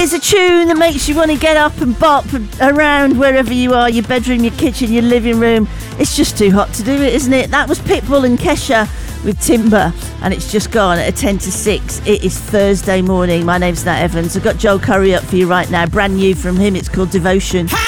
Here's a tune that makes you want to get up and bop around wherever you are, your bedroom, your kitchen, your living room. It's just too hot to do it, isn't it? That was Pitbull and Kesha with Timber, and it's just gone at 10 to 6. It is Thursday morning. My name's Nat Evans. I've got Joel Curry up for you right now. Brand new from him. It's called Devotion.